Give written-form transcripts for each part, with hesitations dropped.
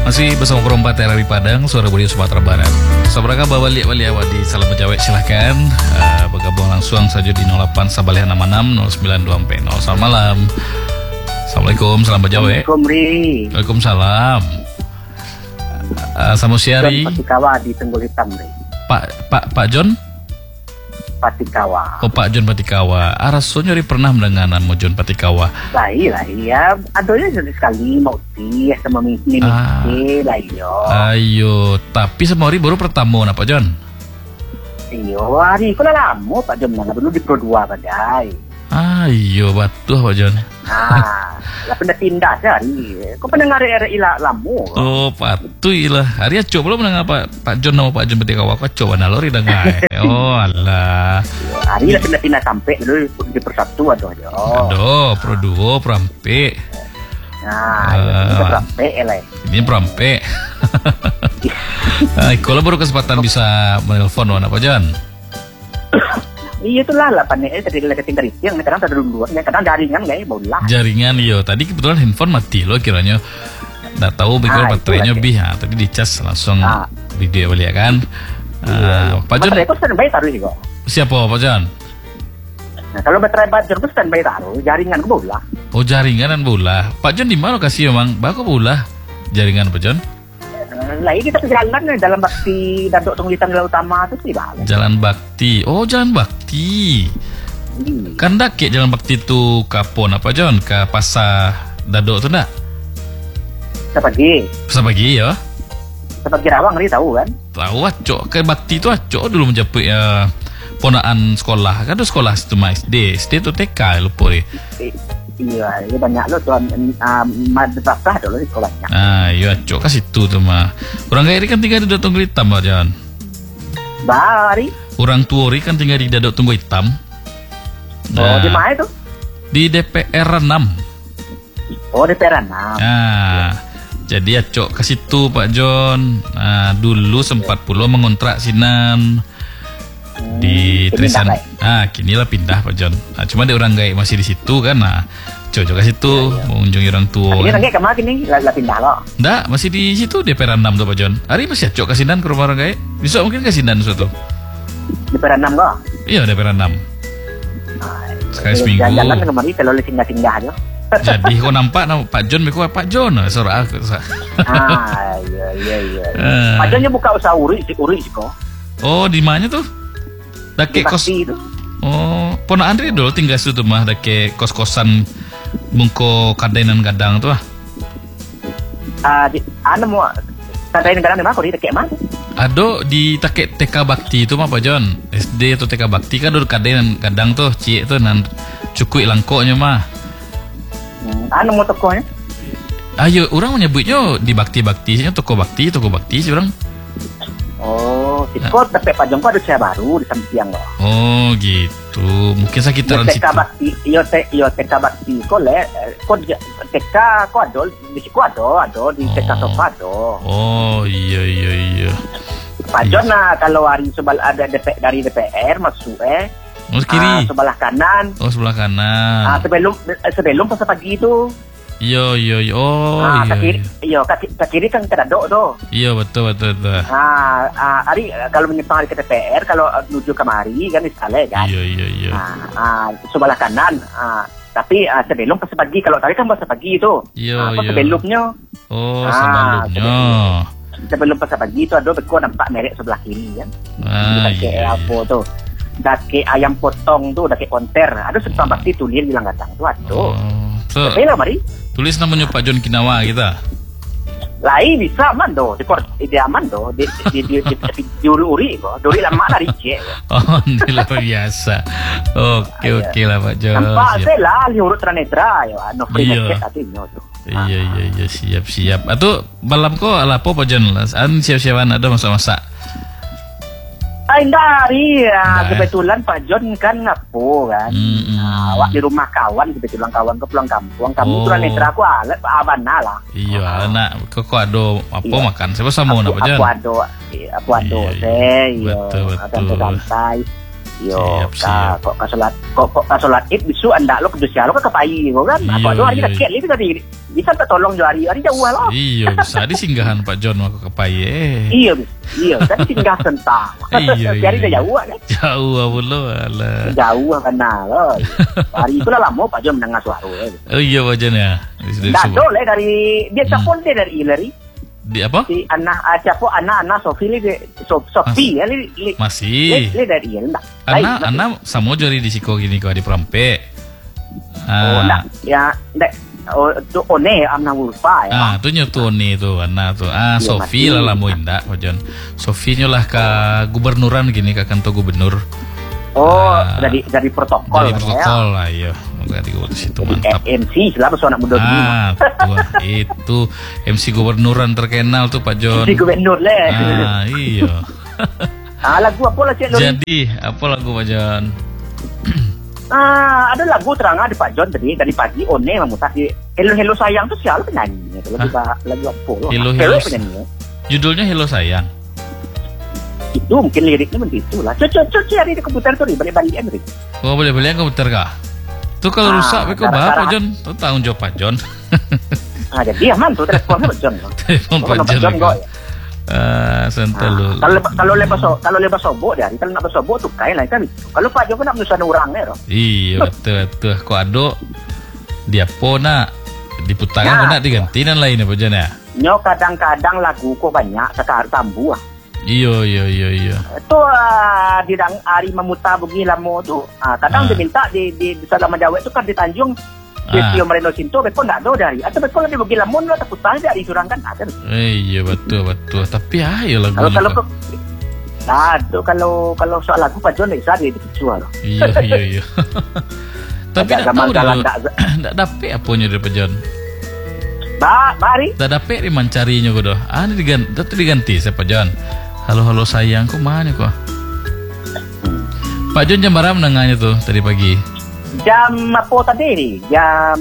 Masih bersama Perompat RRI Padang, Suara Budi Sumatera Barat. Sabraka balik awak di Salam Menjawab, silahkan bergabung langsung saja di 08 Sabalih 66 0924. Selamat malam. Assalamualaikum, salam Menjawab. Waalaikumsalam. Sama siari. Patikawa di Tenggul Hitam, Pak John? Patikawa. Oh, Pak John Patikawa. Rasanya pernah mendengar nama John Patikawa. Lah iya, adonya jadi sekali mau ti sama mimi lah iyo. Ayo, tapi semua baru pertama nak Pak John. Iyo, hari kau lama Pak John mana dulu di Pro 2 kadai. Ayo, batuh Pak John. Lah pindah hari. Kau pendengar RRI lama. Oh, patuh lah. Hari aco belum mendengar Pak John nama Pak John Patikawa. Kau coba nalori dengar. Oh, alah. Hari lah pindah sampai dulu di Persatu aduh. Aduh, Pro 2 Prampe. Ini Prampe lah. Ini Prampe. Kalau baru kesempatan bisa menelpon Pak John. Iya itulah lah tadi lagi tinggal yang kadang ada dulu kadang jaringan nggak ya bola. Jaringan yo tadi kebetulan handphone mati loh kiranya. Nggak tahu pikir baterainya tadi dicas langsung video balik kan. Pak John. Baterai itu standby taruh juga. Siapa Pak John? Nah, kalau baterai itu standby taruh jaringan ke bola. Oh jaringan dan bola. Pak John di mana lokasi emang? Baku bola jaringan Pak John? Lah ini kita jalan dalam bakti Dadok Tunggulitan Nilai Utama itu sih bang. Jalan Bakti. Oh jalan Bakti. Kan dak jalan Bakti itu kapon apa John? Ke pasar Dadok tu ndak? Sepagi ya. Sepagi Rawang ni tahu kan? Tahu acok ke Bakti tu acok dulu menjemput ya ponaan sekolah. Kan tu sekolah situ SD tu TK lupa ni. Iya, banyak loh tuan madrasah dulu di sekolahnya. Iya, cok kasih itu tuh mah. Orang kaya kan tinggal di Dadok Tunggu Hitam, Pak Jan. Bari. Orang tua kan tinggal di Dadok Tunggu Hitam. Oh, di mana itu? Di DPR 6. Oh, DPR 6. Jadi cok kasih itu Pak John. Dulu sempat pula mengontrak sinan di Trisan. Kini lah pindah Pak John. Cuma ada orang gaya masih di situ kan. Cocok ke situ mengunjungi orang tua. Ini orang gaya kemana kini lah pindah loh. Nggak, masih di situ DPR 6 tuh Pak John. Hari masih cocok kasinan ke rumah orang gaya. Bisa mungkin kasinan suatu. DPR 6 kok? Iya DPR 6. Sekali seminggu. Jalan kemarin kalau singgah-singgah aja. Jadi kau nampak nama Pak John, Pak John, suara aku. Iya. Pak Johnnya buka usaha uri sih kok. Oh, di mana tuh? Dake kos itu. Oh, Pona Andri dulu tinggal situ mah dake kos-kosan bungko kadainan gadang tuh mau kadainan gadang di mana? Di dake mana? Ado di TK Bakti itu mah Pak John. SD atau TK Bakti kan dulu kadainan gadang tuh, cie tuh nan cukui langkoknya mah. Mau tokonya? Ayo, orang menyebutnya di Bakti sih, toko Bakti sih orang. Oh, kok tapi Pak Jongko ada saya baru di samping loh. Oh gitu, mungkin sekitaran situ. TK Bakti, TK Bakti, kok TK kok ada di situ ada di TK Sofa ada. Oh iya. Pak Jon kalau hari sebelah ada dari DPR masuk kiri. Sebelah kanan. Oh sebelah kanan. Sebelum pas pagi itu. Iya. Oh iya. Kaki kiri kan Dadok tuh. Iya betul. Hari kalau menyeberang ke DPR kalau menuju kemari kan di Saleh kan. Iya. Sebelah kanan. Tapi sebelum pas pagi kalau tadi kan pas pagi itu. Iya. Sebelumnya. Oh sebelumnya. Sebelum pas pagi itu ada kok nampak merek sebelah kiri kan. Iya. Apa tuh? Dake ayam potong tuh, dake konter. Ada sebab pasti tulis bilang datang tuh aduh. Tapi lah mari. Tulis namanya Pak John Kinawa kita. Lai bisa aman do, di aman do, di uri kok, duri lama lah ricek. Oh, ini luar biasa. Oke lah Pak John. Nampak saya lah urut Tranetra ya, no free market artinya tuh. Iya siap. Atau malam kok ala apa Pak John? Siap-siapan ada masak-masak. Dari kebetulan Pak John kan ngapo kan. Wak di rumah kawan kebetulan kawan ke pulang kampung. Kamu tuh netra aku abana lah. Iya, anak kok ada apa makan? Siapa sama Pak John? Aku ado. Betul. Santai. Yo, Siap. kok kasolat Id bisu anda lo kedusya lo ke pai kok kan. Apa do hari dekat itu tadi. Bisa tak tolong jo hari jauh lah. Iya, bisa di singgahan Pak John mau ke Kepai. Iya, tadi singgah sentang. Jadi dah jauh kan. Jauh pula lah. Jauh kan lo. Hari itu lah lama Pak John mendengar suara. Oh iya Pak John ya. Dah dole dari dia telepon dia dari Hillary. Di apa? Si anak Sophie Sophie ya masih. Li dari Hillary. Anak sama jari di siko gini kau di Perampe. Oh, enggak. Ya, enggak. Oh, tu one amna lupa ya. Tu nyoto one tu anak tu. Sophie lah mau indak Pak John. Sophie nyolah ke gubernuran gini ke kantor gubernur. Oh, dari protokol. Dari protokol lah, iya. Di situ mantap. MC lah anak muda itu MC gubernuran terkenal tuh Pak John. MC gubernur lah. Iya. Lagu apa lah Cik Lori? Jadi, apa lagu Pak John? Ada lagu terang ada Pak John tadi dari pagi one memutar di Hello sayang tuh siapa penyanyi itu lagu apa loh? Hello penyanyi. Judulnya Hello sayang. Itu mungkin liriknya begitu lah. Cocok hari di komputer tuh balik-balikan nih. Oh boleh-balikan komputer kah? Tuh kalau rusak beko Pak John, tuh tanggung jawab Pak John. Jadi aman tuh teleponnya Pak John. Telepon Pak John kok. Sentelu. Kalau lepas sobok dari kalau nak bersobok tuh kain lah kan. Kalau Pak John nak menusan orangnya loh. Iya betul. Kok ado dia pona diputakan kok nak diganti dan lainnya Pak John ya. Nyo kadang-kadang lagu kok banyak sekarang tambu. Iya. Itu di hari memutar begini lama tu. Kadang dia minta di Selama Jawa itu kan di Tanjung. Di Tio Marino Sinto, betul tak ada dari. Atau betul dia begini lama lah tak putar dia disurangkan ada. Iya betul. Tapi ayo lagunya. Kalau soal lagu Pak John bisa dia dijual. Iya. Tapi tak tahu tak dapet apanya dari Pak John. Mari. Tak dapet di mancarinya kau dah. Ini diganti siapa John? Halo sayang, kok mana kok? Pak John jam berapa menengahnya tuh tadi pagi? Jam apa tadi ni? Jam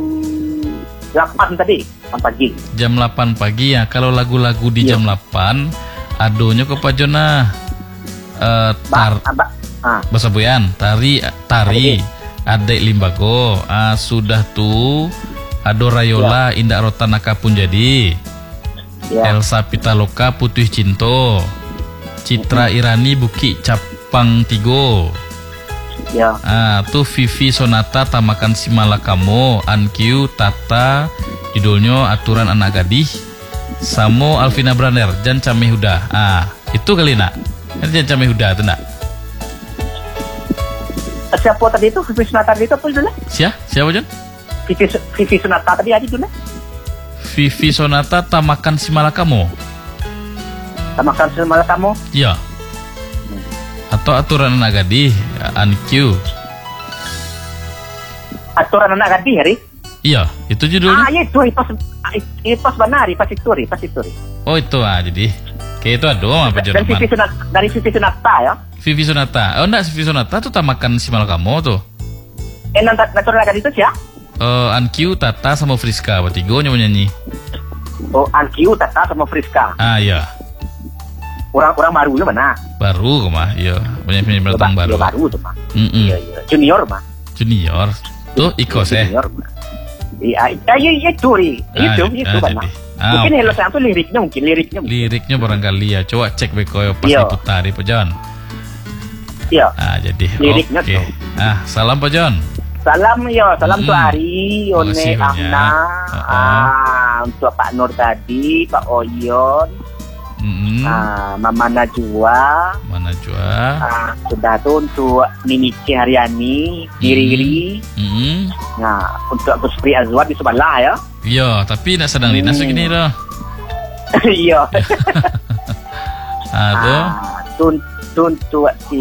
8 tadi pagi. Jam 8 pagi ya. Kalau lagu-lagu di jam 8 adonya ke Pak John bahasa Buyan, tari Adek Limbago. Sudah tuh Ado Rayola Indah Rotanaka pun jadi. Elsa Pitaloka Putih Cinto, Citra Irani Buki Capang Tigo. Tuh Vivi Sonata Tamakan Simalakamo, Ankyu Tata judulnya Aturan Anak Gadih, Samo Alvina Brander Jan Camehuda. Itu kali nak. Jan Camehuda itu nak. Siapa tadi itu? Vivi Sonata tadi itu apa judulnya? Siapa Jan? Vivi Sonata tadi aja judulnya. Vivi Sonata Tamakan Simalakamo. Tamakan Simalakamo? Iya. Atau Aturan Anak Gadih, Ankyu. Aturan Anak Gadih, Hari? Iya, itu judulnya. Itu pas Banari, pas Ituri. Oh itu jadi. Kayak itu ada apa Dan dari Vivi Sonata ya? Vivi Sonata. Oh enggak, Vivi Sonata tuh Tamakan Simalakamo tuh. Aturan Anak Gadih itu siapa? Ankyu, Tata sama Friska, bertigonya menyanyi. Oh, Ankyu, Tata sama Friska. Iya. Orang barunya mana? Baru kok mah, iya. Penyanyi pendatang baru. Baru tuh mah. Iya. Junior mah. Junior. Tuh Ikos Junior mah. Iya, itu mana? Mungkin Hello Sayang tuh liriknya barangkali ya. Coba cek beko pas diputar Pak John. Iya. Jadi liriknya tuh. Salam Pak John. Salam tuh Ari, One Amna, untuk Pak Nur tadi, Pak Oyon, Mama Najwa, sudah tuh untuk Mimici Haryani, Riri, untuk Agus Pri Azwar di sebelah ya. Iya, tapi nak sedang dinas begini loh. Iya. Aduh. Untuk si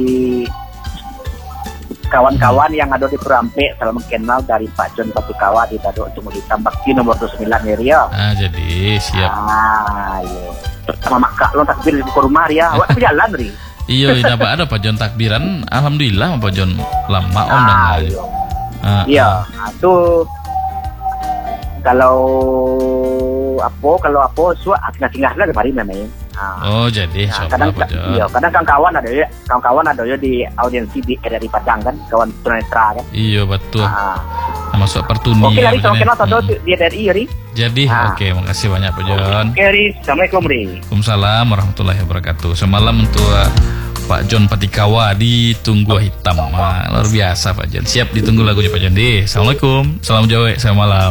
kawan-kawan yang ada di Perampe salam kenal dari Pak John Patukawa di Tado untuk ditambah di nomor 29 ya. Jadi siap. Iya. Sama Mak lo takbir di rumah ya. Awak jalan ri. Iya, dapat ada Pak John takbiran. Alhamdulillah Pak John lama om dan lain. Iya, itu kalau apa suat singgah-singgah lah kemarin namanya. Oh, jadi kadang Pak Jon. iya, kadang kawan-kawan ada ya di audiensi di RRI Padang kan, kawan tunanetra kan. Iya betul. Masuk pertuni. Oke, ya, Ri, Pak Jon, sama kenal ya. di RRI, Ri. Jadi, oke, makasih banyak Pak Jon. Oke, Ri, assalamualaikum, Ri. Waalaikumsalam warahmatullahi wabarakatuh. Semalam untuk Pak Jon Patikawa di Tunggu Hitam. Luar biasa Pak Jon. Siap ditunggu lagunya Pak Jon. Assalamualaikum. Salam Jawa. Selamat malam.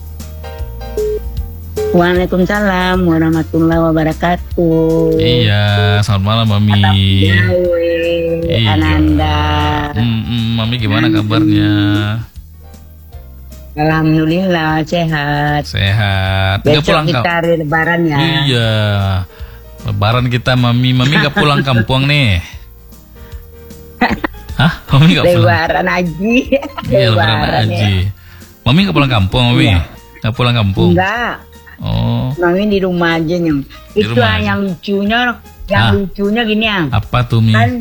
Waalaikumsalam warahmatullahi wabarakatuh. Iya, selamat malam Mami. Iya. Ananda. Mami gimana kabarnya? Alhamdulillah sehat. Sehat. Nggak Besok pulang kita hari lebaran ya. Iya. Lebaran kita Mami nggak pulang kampung nih. Hah? Mami nggak pulang? Lebaran haji. Iya, lebaran haji. Mami nggak pulang kampung Mami? Nggak pulang kampung? Enggak. Oh. Mami di rumah aja nih. Itu rumah aja. yang lucunya gini ya. Apa tuh Mi? Kan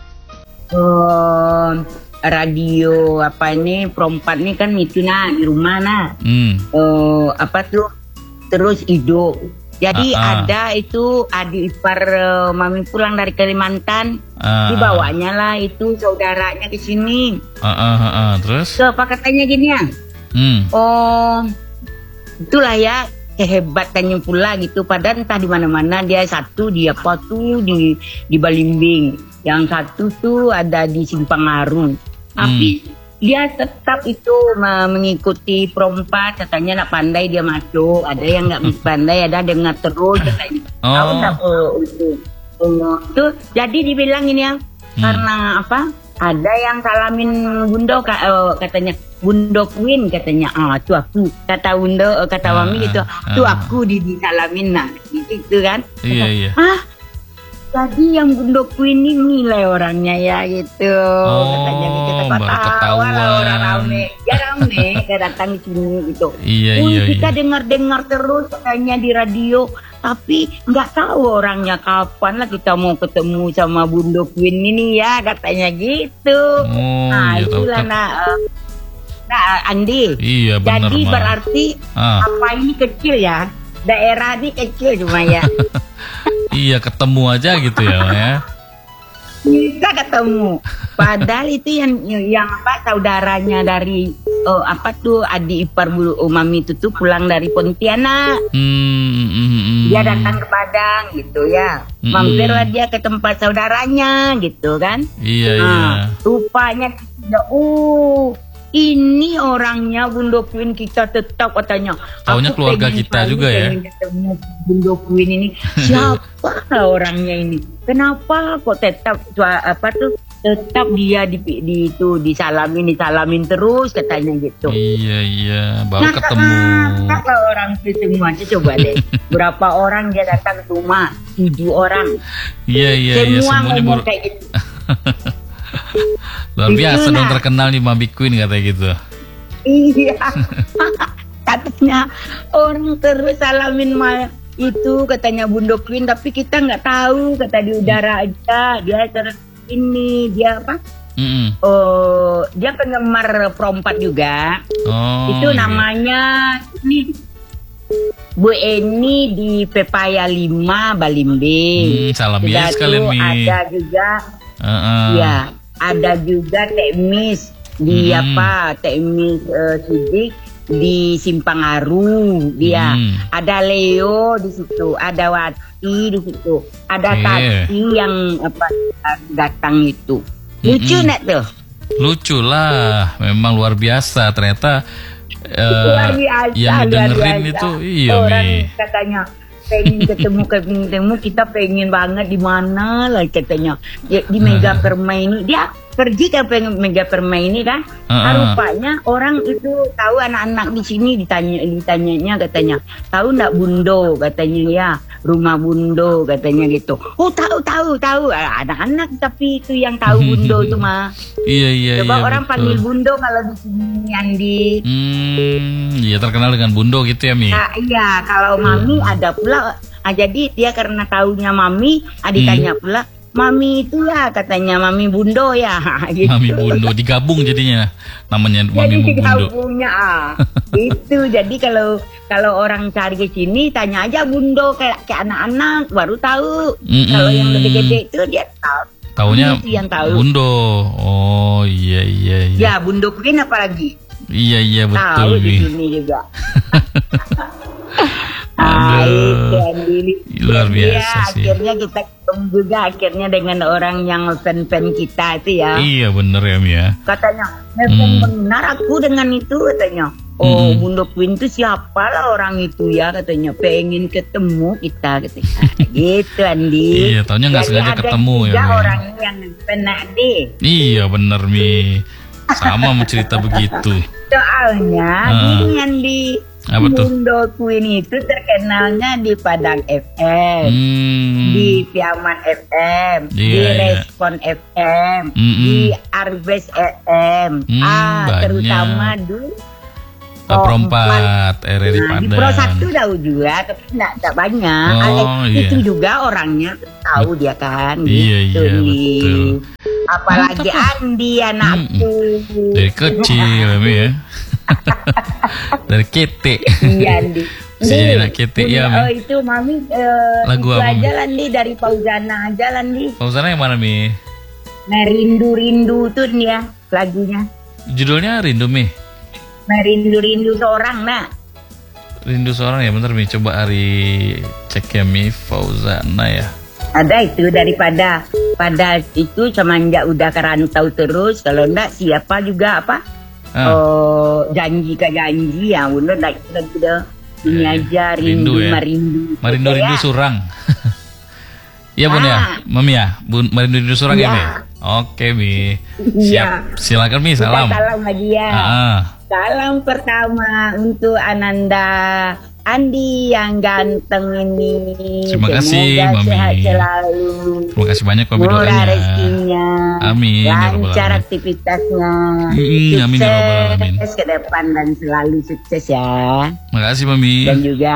radio apa ini perempat nih kan itu di rumah apa tuh terus Ido. Jadi ada itu adik ipar Mami pulang dari Kalimantan, dibawanya lah itu saudaranya ke sini. Terus? So, apa katanya gini ya? Oh, itulah ya kehebatannya pula gitu. Padahal entah di mana-mana dia satu di apa tuh di Balimbing, yang satu tuh ada di Simpang Arum. Tapi dia tetap itu mengikuti perempat, katanya nak pandai dia masuk, ada yang nggak pandai, ada dengar terus katanya. Tahu nggak itu? Jadi dibilang ini ya, karena apa? Ada yang salamin Bundo katanya Bundo Queen katanya. Itu aku kata Bundo kata Mami gitu. Itu aku disalamin gitu kan. Iya. Jadi yang Bundo Queen ini nilai orangnya ya gitu. Katanya gitu. Ketawa lah orang rame. Ya rame datang di sini gitu. Iya. Kita dengar terus katanya di radio. Tapi nggak tahu orangnya kapan lah kita mau ketemu sama Bundo Queen ini ya katanya gitu. Itulah Andi. Iya benar. Jadi berarti apa ini kecil ya? Daerah ini kecil cuma ya. Iya ketemu aja gitu ya. Kita ketemu. Padahal itu yang apa saudaranya dari apa tuh adik ipar Mami itu tuh pulang dari Pontianak. Dia datang ke Padang gitu ya. Mampirlah dia ke tempat saudaranya gitu kan. Iya. Rupanya ini orangnya Bundo Queen kita tetap katanya. Taunya keluarga kita juga ya. Ketemu Bundo Queen ini. Siapa orangnya ini? Kenapa kok tetap tetap dia disalamin terus katanya gitu. Iya, baru ketemu. Kalau orang ketemu aja coba deh. Berapa orang dia datang ke rumah? 7 orang. Iya, semuanya baru kayak gitu. Luar biasa dong terkenal nih Mami Queen katanya gitu. Iya. Katanya orang terus salamin itu katanya Bundo Queen, tapi kita nggak tahu, kata di udara aja. Dia terus ini dia apa? Dia penggemar perempat juga. Itu namanya ini Bu Eni di Pepaya 5 Balimbing. Salam ya sekalian Mi. Ada juga. Ya, ada juga Tekmis di Tekmis Sidik di Simpang Arum dia. Ada Leo di situ, ada Wati di situ, ada Tati yang datang itu. Lucu nak tuh? Lucu lah, memang luar biasa ternyata. Luar biasa, yang dengerin itu orang katanya pengen ketemu kita pengen banget di mana lah katanya ya, di Mega Permai dia pergi ke Mega Permai ini kan. Rupanya orang itu tahu anak-anak di sini ditanyanya katanya tahu nggak Bundo katanya ya rumah Bundo katanya gitu. Tahu anak-anak tapi itu yang tahu Bundo itu mah. Iya. Coba orang betul. Panggil Bundo kalau di sini Andi. Iya terkenal dengan Bundo gitu ya Mi. Iya kalau Mami ada pula. Jadi dia karena tahunya Mami, ditanya pula Mami itu ya katanya Mami Bundo ya. Gitu. Mami Bundo digabung jadinya namanya Mami Jadi Bundo. digabungnya itu. Jadi kalau orang cari ke sini tanya aja Bundo kayak anak-anak baru tahu. Kalau yang lebih gede itu dia tahu. Taunya yang tahu. Bundo. Oh iya. Ya Bundo Queen apalagi. Iya betul. Tahu di sini juga. Aduh, itu Andi. luar biasa sih. Akhirnya kita ketemu juga akhirnya dengan orang yang fan kita itu ya. Iya bener ya Mi ya. Katanya, benar aku dengan itu katanya. Oh, Bundo Queen itu siapa lah orang itu ya katanya. Pengen ketemu kita katanya. Gitu Andi. Iya, taunya nggak sengaja ketemu ya. Ada Mi. orang yang pernah deh. Iya bener Mi. Sama mau cerita begitu. Soalnya gini Andi. Apa tuh? Bundo Queen itu terkenalnya di Padang FM, di Piaman FM, di Respon FM, di Arbes FM, terutama di Pro 4 RRI Padang. Di Pro 1 tahu juga, tapi tidak banyak. Itu juga orangnya tahu dia kan. Iya betul. Apalagi Andi anakku. Dari kecil ya. Dari kete. Iya Andi. Jadi anak kete ya Mi. Oh itu Mami lagu itu apa, aja Landi dari Fauzana aja Landi. Fauzana yang mana Mi? Nah rindu tuh dia lagunya. Judulnya Rindu Mi. Nah rindu seorang nak. Rindu seorang ya bentar Mi. Coba Ari cek ya Mi. Fauzana ya. Ada itu daripada itu semenjak udah kerantau terus. Kalau enggak siapa juga apa? Janji ya bener udah ini aja rindu Marindu surang. Iya Bun ya Mami ya Marindu surang ya Mi. Oke Mi. Siap. Silakan Mi salam. Salam lagi ya. Salam pertama untuk Ananda Andi yang ganteng ini. Terima kasih Mami. Sehat selalu. Terima kasih banyak Mami doanya. Murah rezekinya. Amin. Lancar aktivitasnya. Amin ya Rabbal Alamin. Sukses ke depan dan selalu sukses ya. Terima kasih Mami. Dan juga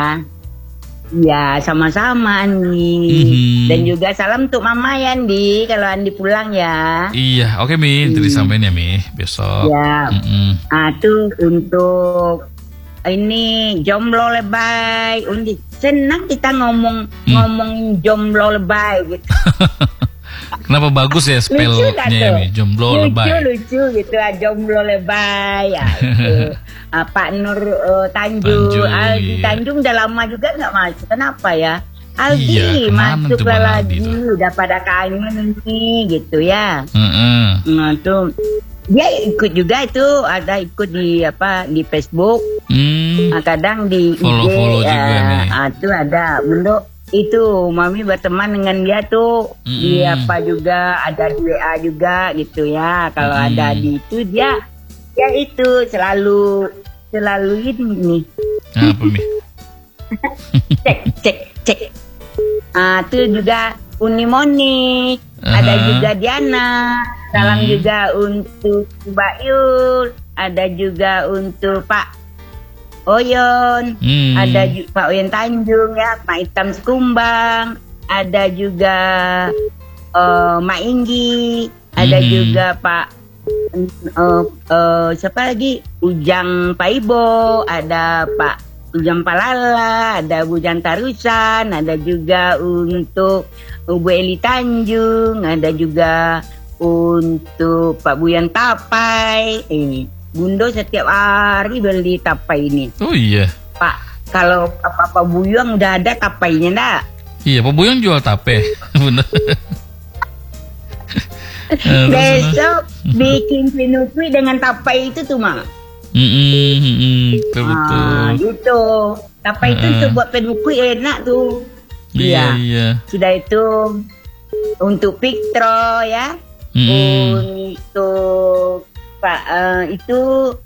ya sama-sama Andi. Dan juga salam untuk Mama ya Andi kalau Andi pulang ya. Iya, oke Mi, nanti disampaikan ya Mi besok. Ya. Tuh untuk ini jomblo lebay. Undi senang kita ngomongin jomblo lebay gitu. Kenapa bagus ya spellnya ya Mi? Jomblo lebay. Lucu gitu ya jomblo lebay ya. Itu. Pak Nur Tanjung Aldi Tanjung udah lama juga nggak masuk. Kenapa ya? Aldi masuklah lagi. Udah pada kangen nih gitu ya. Nah tuh dia ikut juga itu ada ikut di Facebook. Kadang di follow IG juga nih. Itu ada Bundo itu Mami berteman dengan dia tuh di juga ada di WA juga gitu ya. Kalau ada di itu dia itu selalu ini. Apa Mi? cek. Itu juga Unimonik, ada juga Diana. Salam juga untuk Mbak Yul, ada juga untuk Pak Oyon, ada Pak Oyon Tanjung ya, Pak Hitam Sekumbang, ada juga Mak Inggi, ada juga Pak siapa lagi? Ujang Paibo, ada Pak Ujang Palala, ada Bujang Tarusan, ada juga untuk Bu Eli Tanjung, ada juga untuk Pak Buyan Tapai. Bundo setiap hari beli tapai ini. Oh iya. Pak, kalau Pak Buyang udah ada tapainya enggak? Iya, Pak Buyang jual tape. Bener. Besok bikin pinukui dengan tapai itu tuh, Mak. Betul. Gitu. Tapai itu tuh buat pinukui enak tuh. Iya. Sudah itu untuk Piktro ya. Untuk Pak itu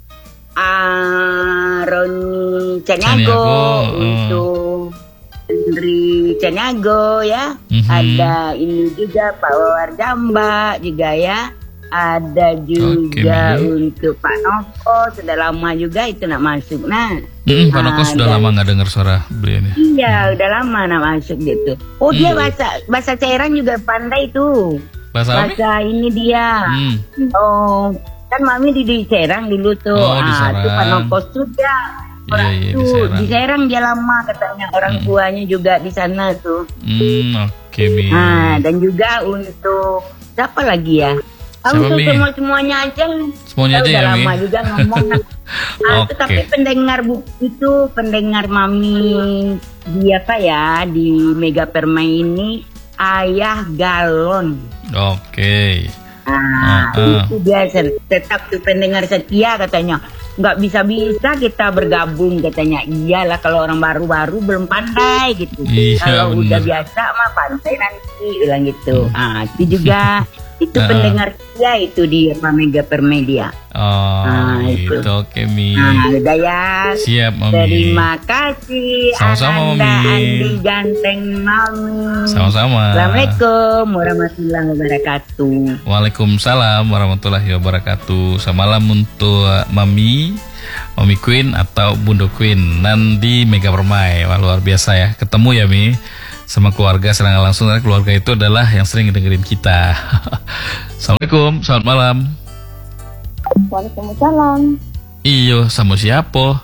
Roni Caniago untuk Andri Caniago ya. Ada ini juga Pak Wawar Jamba juga ya. Ada juga untuk Pak Noko, sudah lama juga itu nak masuk. Pak Noko sudah lama nggak dengar suara beliau ini. Iya, udah lama nak masuk gitu. Oh dia bahasa Serang juga pandai tuh. Bahasa ini dia. Oh kan mami di Serang dulu tuh. Di Serang. Tuh Pak Noko sudah. Orang di Serang dia lama katanya, orang tuanya juga di sana tuh. Oke, Mi. Dan juga untuk siapa lagi ya? Untuk semuanya aja. Semuanya aja ya, Mi. Lama juga ngomong. Tapi pendengar mami di apa ya di Mega Permai ini Ayah Galon. Oke. Itu dia tetap tuh pendengar setia katanya. Nggak bisa kita bergabung katanya. Iyalah kalau orang baru-baru belum pandai gitu. Kalau udah biasa mah pandai nanti bilang gitu. Itu juga itu pendengar dia itu di Mega Permedia. Itu oke, Mi. Udah ya. Siap, Mami. Terima kasih. Sama-sama, Mami. Andi ganteng Mami. Sama-sama. Assalamualaikum warahmatullahi wabarakatuh. Waalaikumsalam warahmatullahi wabarakatuh. Selamat malam untuk Mami Queen atau Bundo Queen Nandi Mega Permai. Wah, luar biasa ya. Ketemu ya, Mi, sama keluarga secara langsung. Karena keluarga itu adalah yang sering dengerin kita. Assalamualaikum, selamat malam. Waalaikumsalam. Iyo, sama siapa?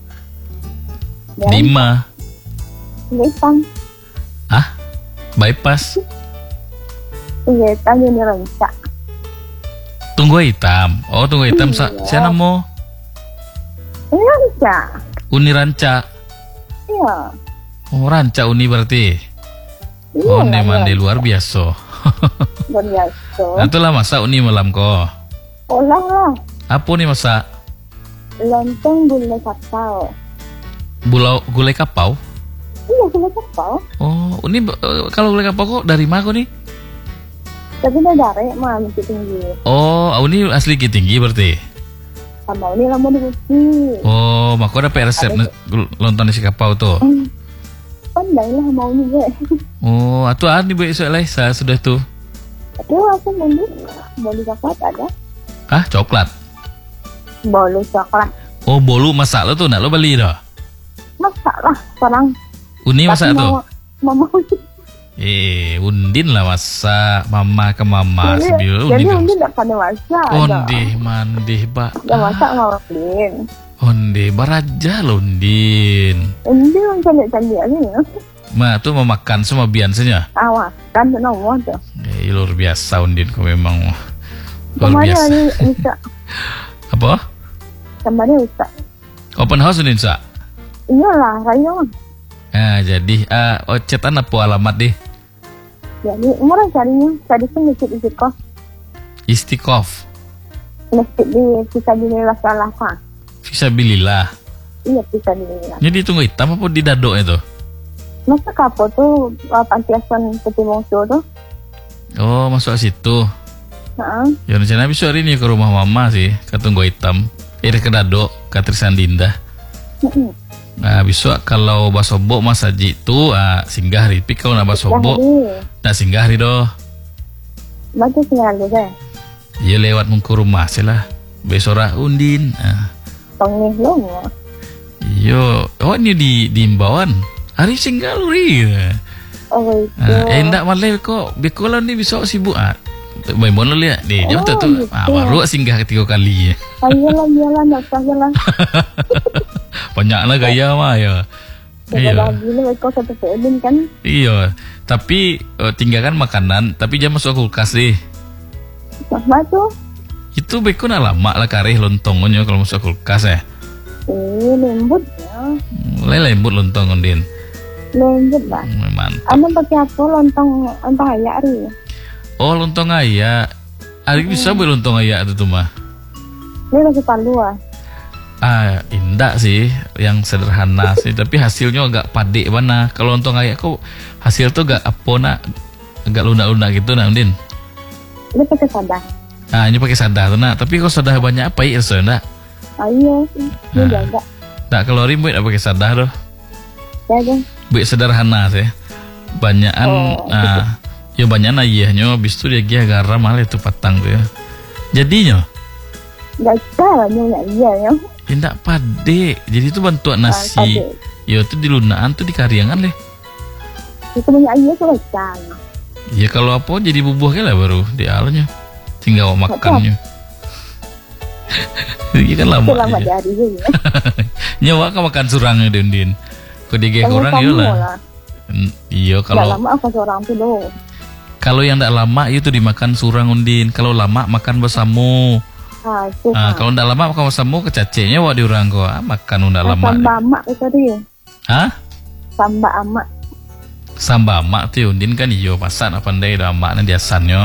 Dima. Hitam. Bypass. Iya, hitam ini ranca. Tunggu hitam. Oh, tunggu hitam. Siapa namo? Ini ranca. Uni Ranca. Iya. Oh, Ranca Uni berarti. Iya, mandi luar biasa. Luar biasa. Itulah masa Uni malam ko. Olah lah. Apa nih masa? Lontong gulai kapau. Gulai kapau? Iya, gulai kapau. Oh, Uni kalau gulai kapau kok dari mana kok nih? Tapi dari mah Bukit Tinggi. Oh, Uni asli Bukit Tinggi berarti. Sama Uni lama di Bukit. Oh, maka ada resep lontong di kapau tuh. Pandai lah mau nih gue. Oh, atuh ani bu esok saya sudah tuh. Tapi aku bolu coklat ada. Coklat? Bolu coklat. Oh, bolu masak lo tuh, nak lo beli dah? Masak lah, sekarang. Uni masak tuh? Mama. Undin lah masak, mama ke mama. Jadi Undin gak pada masak. Mandi, Pak. Gak masak ngawalin. Onde baraja lo Undin. Undin yang cantik-cantik aja ya. Tuh mau makan semua biasanya. Kan tuh nomor tuh. Luar biasa Undin kok memang. Luar biasa. Bisa. Apa? Kemarin bisa. Open house Undin sa? Iyalah, rayon. Jadi cetan apa alamat deh? Jadi murah carinya. Tadi pun masjid kos. Istiqof. Masjid di Fisabilillah salah pak. Fisabilillah. Iya, Fisabilillah. Jadi tunggu hitam apa di dado itu? Masa kapo tuh panti asuhan Peti Mongso tuh. Oh, masuk situ. Ya rencana besok hari ini ke rumah mama sih, ke Tunggu Hitam. Ke dado, ke Trisan Dinda. Besok kalau basobo Mas Haji itu singgah hari. Tapi kalau nak basobo, nak singgah hari doh. Baca singgah hari deh. Iya lewat mungku rumah sih lah. Besok Undin. Tongnih lo. Yo, ini di Imbauan. Hari singgah luri. Oh itu. Endak malah kok. Bekolan ni besok sibuk Main bola lihat ni. Jam tu baru singgah ketiga kali. Iyalah, nak sajalah. Banyaklah gaya mah ya. Iya. Lagi kau satu Undin kan. Iya. Tapi tinggalkan makanan. Tapi jangan masuk kulkas deh. Apa tuh? Itu beko nak lama lah karih lontongnya kalau masuk kulkas ya. Lembut ya. Mulai lembut lontong Undin. Lembut lah. Mantap. Anda pakai apa lontong ayam hari? Oh, lontong ayam. Hari bisa buat lontong ayam itu mah. Ini lagi palu indah sih, yang sederhana sih, tapi hasilnya agak padik mana. Kalau lontong ayam kok hasil tuh agak agak lunak-lunak gitu nah Undin. Ini pakai sadah. Ini pakai sadah tuh nak. Tapi kok sadah banyak apa ya so nak? Iya, ini jaga. Tak kalori buat apa pakai sadah doh? Jaga. Buat sederhana sih. Banyakan, ya banyak ayahnya. Habis itu dia garam malah itu patang tuh ya. Jadinya? Gagal nyonya iya ya. Ya ndak pade. Jadi itu bantuan nasi. Ya itu di lunaan tuh di Kariangan leh. Itu punya iya tuh gagal. Ya kalau apa jadi bubuh lah baru di alanya. Tinggal makannya. Ini kan lama. Itu lama dari juga. Nyawa kan makan surangnya Din. Kok digeh orang ya lah. Iya kalau lama apa seorang tuh loh. Kalau yang ndak lama itu dimakan surang undin. Kalau lama makan bersamo. Kalau ndak lama makan bersamo kecacenya wak diurang kok. Makan ndak lama. Samba amak itu dia. Hah? Samba amak. Samba amak tuh undin kan iyo pasan apa ndai dah amak nanti asannya.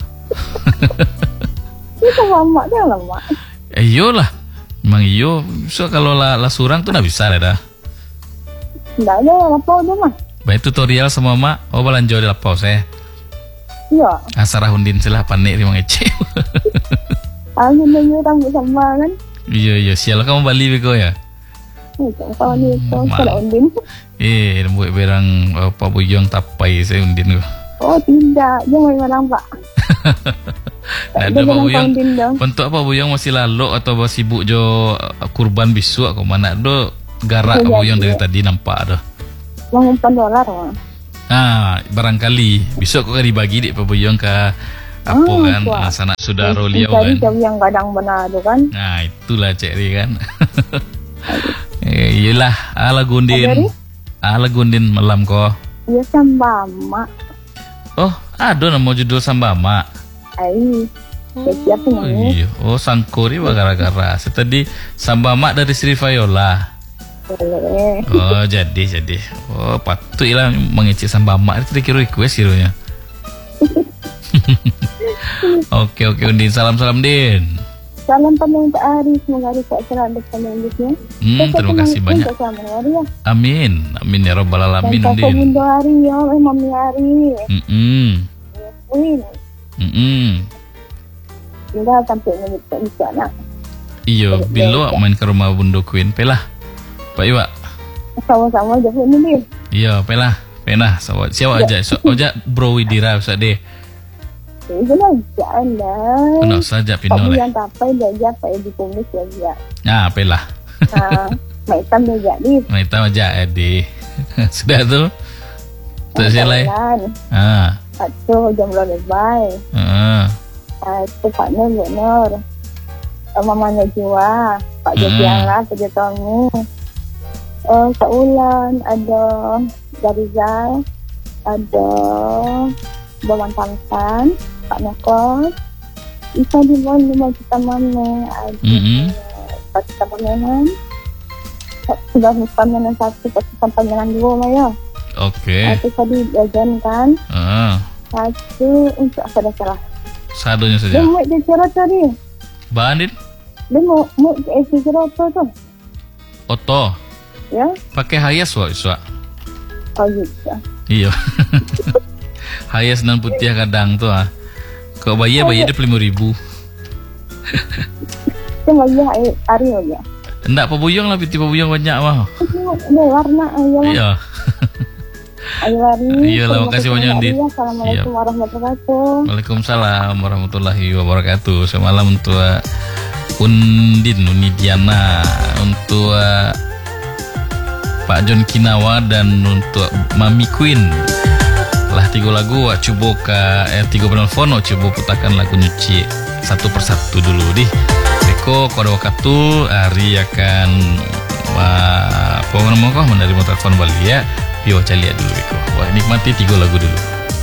Itu amak dia lama. Iyo lah. Memang iyo. So kalau la surang tuh ndak bisa lah dah. Ndak ada apa dia mah. Baik tutorial sama mak. Oh balanjo di lapau saya. Iya. Asarah undin silah panik di mangece. Angin dia rambut sama kan. Iya sial kamu Bali bego ya. Kalau ni kalau undin. Buat berang Pak Buyong tapai saya undin ko. Oh tidak, jangan orang Pak. Ada Pak Buyong. Bentuk Pak Buyong masih lalu atau masih sibuk jo kurban bisu aku mana do garak Pak Buyong dari tadi nampak dah. $1 mah. Barangkali besok kok dibagi di Pak Buyong ke apa kan sanak saudara liau kan. Jadi yang kadang benar tu kan. Nah itulah cek ri kan. Iyalah ala gundin malam kok. Iya Samba Amak. Oh ada nama judul Samba Amak. Siapa nyanyi? Iya. Oh sangkuri gara-gara. Tadi Samba Amak dari Sri Viola. Boleh. Oh jadi. Oh patut lah mengecek Samba Amak. Itu kira request kironya. Oke Undin, salam Din. Salam panjang Pak Ari, semoga hari sehat selalu panjang hidupnya. Terima kasih banyak. Amin ya robbal alamin Din. Dan Bunda Ari ya, Mami Ari. Tinggal sampai menit bisa nak. Iyo, bilo main ke rumah Bunda Queen, pelah. Pak Iwa. Sama-sama aja ini Din. Iya, pelah. Penah, siapa aja? Aja Bro Widira usah deh. Itu aja lah. Penuh saja pinol. Yang tapai dia Pak Edi Kumis ya. Nah, pelah. Maitam dia jadi. Maitam aja Edi. Sudah tuh. Terus selai. Atuh jam lebay. Itu Paknya benar. Mamanya Jiwa, Pak Jogiala, Pak Jotomi. Saulan ada Garizal, ada Bawan Tamsan, Pak Nokos, Isa Dimon 5 juta mana, ada 4 juta pemainan, sudah pemainan 1, 4 juta pemainan 2 lah ya. Oke. Itu tadi jajan kan. Satu untuk apa dah salah? Sadunya saja. Dia mau dia cerot tadi. Bandit? Dia mau isi cerot tu. Oto. Ya. Pakai hayas wak Iswa. Oh gitu. Iya. Hayas dan putih kadang tuh Kau bayar dia 5.000. Itu bayar hari aja. Enggak pabuyong lah, piti pabuyong banyak mah. Ada warna ayo. Iya. Ayo warna. Iya lah, makasih banyak Din. Assalamualaikum warahmatullahi wabarakatuh. Waalaikumsalam warahmatullahi wabarakatuh. Semalam untuk Undin Unidiana, untuk Pak John Kinawa dan untuk Mami Queen. Lah 3 lagu coba ke 3 penelpon coba putarkan lagu nyuci satu persatu dulu di. Beko kode waktu Ari akan apa namanya kok menerima telepon balik ya. Yo cari lihat dulu Beko. Wah nikmati 3 lagu dulu.